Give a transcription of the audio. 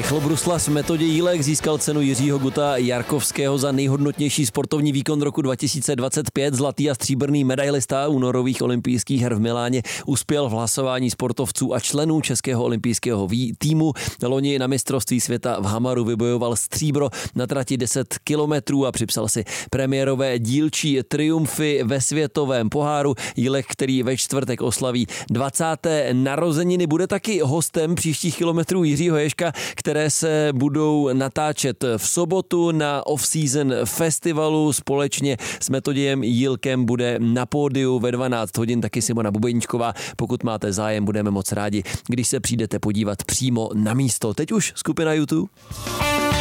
Rychlobruslař Metodě Jílek získal cenu Jiřího Guta Jarkovského za nejhodnotnější sportovní výkon roku 2025. Zlatý a stříbrný medailista únorových olympijských her v Miláně uspěl v hlasování sportovců a členů českého olympijského týmu. Loni na mistrovství světa v Hamaru vybojoval stříbro na trati 10 kilometrů a připsal si premiérové dílčí triumfy ve světovém poháru. Jílek, který ve čtvrtek oslaví 20. narozeniny, bude taky hostem příštích kilometrů Jiřího Ježka, které se budou natáčet v sobotu na Off-Season festivalu. Společně s Metodějem Jílkem bude na pódiu ve 12 hodin taky Simona Bubeníčková. Pokud máte zájem, budeme moc rádi, když se přijdete podívat přímo na místo. Teď už skupina YouTube.